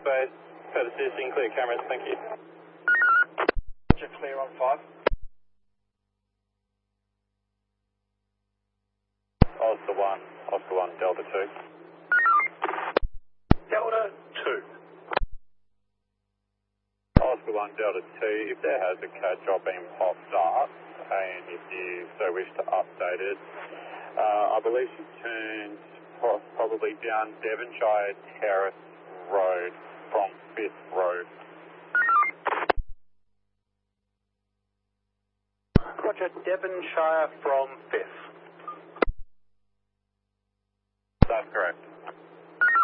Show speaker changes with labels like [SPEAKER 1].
[SPEAKER 1] base, Pet assisting, clear cameras, thank you.
[SPEAKER 2] Roger, clear on 5.
[SPEAKER 1] Oscar 1, Delta 2.
[SPEAKER 2] Delta 2.
[SPEAKER 1] Oscar 1, Delta 2, if there has a CAD job been popped up, and if you so wish to update it, I believe she turned probably down Devonshire Terrace Road from 5th Road.
[SPEAKER 2] Roger, Devonshire from 5th.
[SPEAKER 1] That's correct.